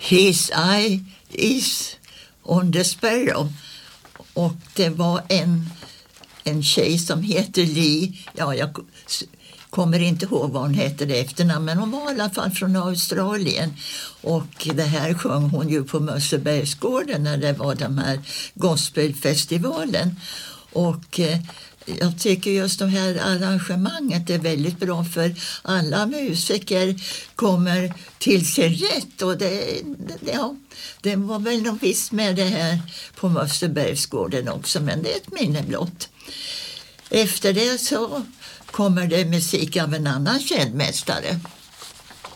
His eye is on the sparrow. Och det var en tjej som heter Lee. Ja, jag kommer inte ihåg vad hon hette det efternamn, men hon var i alla fall från Australien. Och det här sjöng hon ju på Mössebergsgården när det var den här gospelfestivalen. Och jag tycker just det här arrangemanget är väldigt bra, för alla musiker kommer till sin rätt. Och det var väl något visst med det här på Mössebergsgården också, men det är ett minne blott. Efter det så kommer det musik av en annan känd mästare.